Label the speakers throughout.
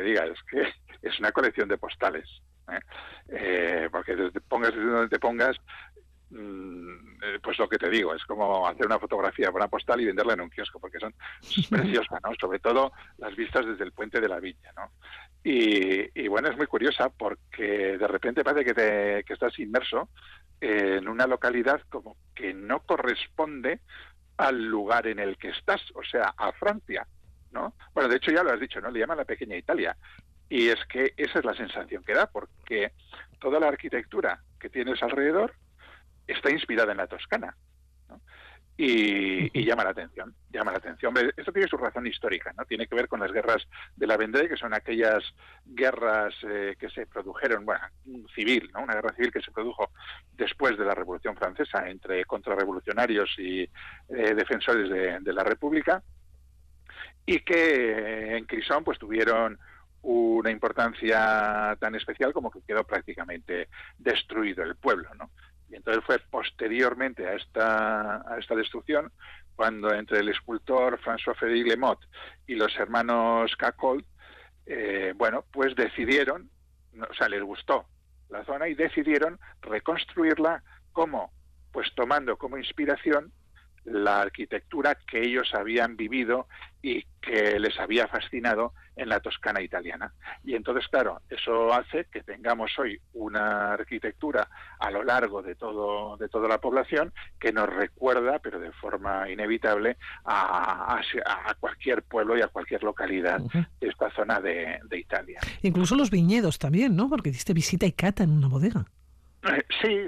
Speaker 1: te diga, es que es una colección de postales, porque desde donde te pongas, pues lo que te digo, es como hacer una fotografía para una postal y venderla en un kiosco, porque son preciosas, ¿no? Sobre todo las vistas desde el puente de la Viña, ¿no? Y bueno, es muy curiosa porque de repente parece que estás inmerso en una localidad como que no corresponde al lugar en el que estás, o sea, a Francia, ¿no? Bueno, de hecho ya lo has dicho, ¿no? Le llaman la pequeña Italia. Y es que esa es la sensación que da, porque toda la arquitectura que tienes alrededor está inspirada en la Toscana, ¿no? Y llama la atención, llama la atención. Hombre, esto tiene su razón histórica, ¿no? Tiene que ver con las guerras de la Vendée, que son aquellas guerras que se produjeron, bueno, civil, ¿no? Una guerra civil que se produjo después de la Revolución Francesa entre contrarrevolucionarios y defensores de la República, y que en Crisson pues tuvieron una importancia tan especial como que quedó prácticamente destruido el pueblo, ¿no? Y entonces fue posteriormente a esta destrucción cuando entre el escultor François-Frédéric Lemotte y los hermanos Cacold, bueno, pues decidieron, o sea, les gustó la zona y decidieron reconstruirla como, pues tomando como inspiración la arquitectura que ellos habían vivido y que les había fascinado en la Toscana italiana. Y entonces, claro, eso hace que tengamos hoy una arquitectura a lo largo de toda la población que nos recuerda, pero de forma inevitable, a cualquier pueblo y a cualquier localidad de esta zona de Italia.
Speaker 2: Incluso los viñedos también, ¿no? Porque diste visita y cata en una bodega.
Speaker 1: Sí.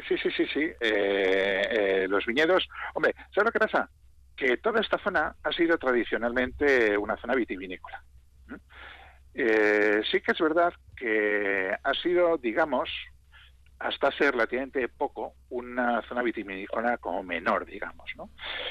Speaker 1: Los viñedos... Hombre, ¿sabes lo que pasa? Que toda esta zona ha sido tradicionalmente una zona vitivinícola. Sí que es verdad que ha sido, digamos, hasta hace relativamente poco, una zona vitivinícola como menor, digamos, ¿no?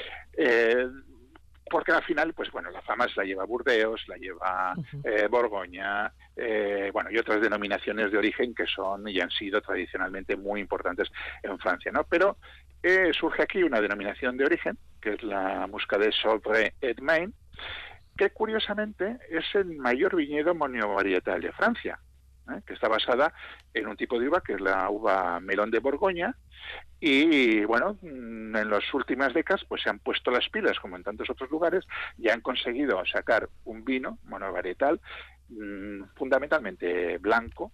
Speaker 1: Porque al final, pues bueno, la fama se la lleva Burdeos, la lleva Borgoña, bueno, y otras denominaciones de origen que son y han sido tradicionalmente muy importantes en Francia, ¿no? Pero surge aquí una denominación de origen, que es la Muscadet Sovre-et-Maine, que curiosamente es el mayor viñedo monovarietal de Francia, que está basada en un tipo de uva que es la uva melón de Borgoña. Y bueno, en las últimas décadas pues se han puesto las pilas, como en tantos otros lugares, y han conseguido sacar un vino monovarietal fundamentalmente blanco,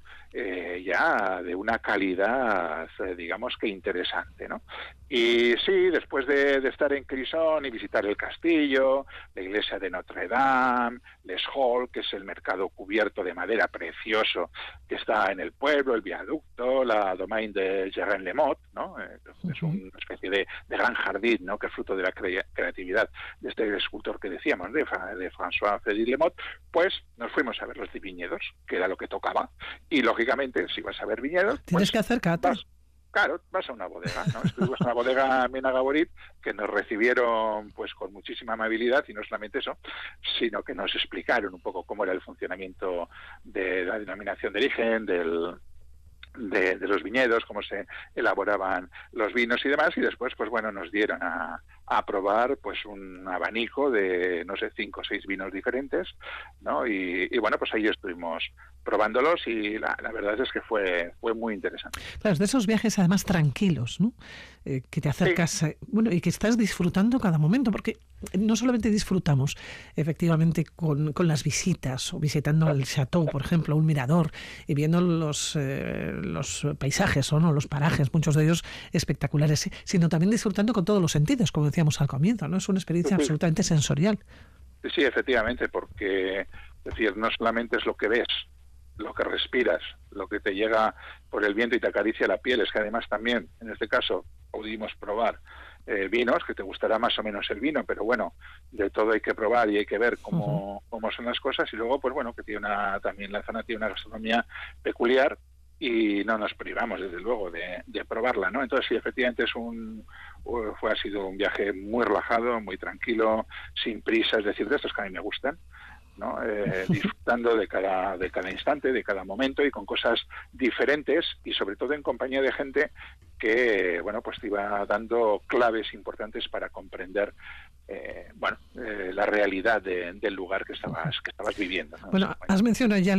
Speaker 1: ya de una calidad, digamos que interesante, ¿no? Y sí, después de estar en Crisson y visitar el castillo, la iglesia de Notre Dame, Les Halles, que es el mercado cubierto de madera precioso que está en el pueblo, el viaducto, la domaine de Gérin-Lemotte, ¿no? Es una especie de gran jardín, ¿no? Que es fruto de la creatividad de este escultor que decíamos, de François-Frédéric Lemotte. Pues nos fuimos a ver los viñedos, que era lo que tocaba, y lógicamente si vas a ver viñedos
Speaker 2: tienes
Speaker 1: pues,
Speaker 2: que hacer catas.
Speaker 1: Claro, vas a una bodega, ¿no? Estuvimos en una bodega Mena Gaborit que nos recibieron pues con muchísima amabilidad, y no solamente eso, sino que nos explicaron un poco cómo era el funcionamiento de la denominación de origen, de los viñedos, cómo se elaboraban los vinos y demás, y después pues bueno, nos dieron a probar pues un abanico de no sé 5 o 6 vinos diferentes, ¿no? Y bueno, pues ahí estuvimos probándolos y la verdad es que fue muy interesante.
Speaker 2: Claro, es de esos viajes además tranquilos, ¿no? Que te acercas, sí. Bueno, y que estás disfrutando cada momento, porque no solamente disfrutamos efectivamente con las visitas o visitando el chateau, por ejemplo, un mirador, y viendo los paisajes o no, los parajes, muchos de ellos espectaculares, sino también disfrutando con todos los sentidos, como decíamos al comienzo, ¿no? Es una experiencia absolutamente sensorial.
Speaker 1: Sí, efectivamente, porque es decir, no solamente es lo que ves, lo que respiras, lo que te llega por el viento y te acaricia la piel, es que además también, en este caso, pudimos probar vinos, que te gustará más o menos el vino, pero bueno, de todo hay que probar y hay que ver cómo son las cosas, y luego, pues bueno, que tiene también la zona tiene una gastronomía peculiar, y no nos privamos, desde luego, de probarla, ¿no? Entonces, sí, efectivamente ha sido un viaje muy relajado, muy tranquilo, sin prisa, es decir, de estos que a mí me gustan, ¿no? Disfrutando de cada instante, de cada momento, y con cosas diferentes, y sobre todo en compañía de gente que, bueno, pues te iba dando claves importantes para comprender la realidad del lugar que estabas viviendo, ¿no?
Speaker 2: Bueno, has mencionado ya